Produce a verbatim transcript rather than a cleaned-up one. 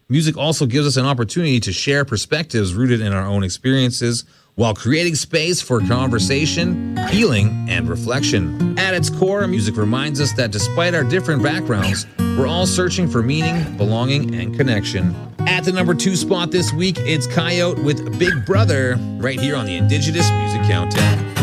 Music also gives us an opportunity to share perspectives rooted in our own experiences while creating space for conversation, healing, and reflection. At its core, music reminds us that despite our different backgrounds, we're all searching for meaning, belonging, and connection. At the number two spot this week, it's Coyote with Big Brother, right here on the Indigenous Music Countdown.